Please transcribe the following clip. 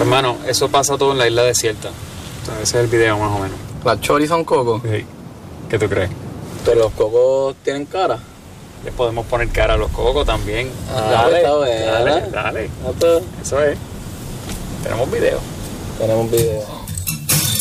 Hermano, eso pasa todo en la isla desierta. O sea, ese es el video más o menos. ¿Las choris son cocos? Sí. ¿Qué tú crees? Pero los cocos tienen cara. Les podemos poner cara a los cocos también. Dale, está bueno. Dale. Pues, Eso es. Tenemos video. tenemos video.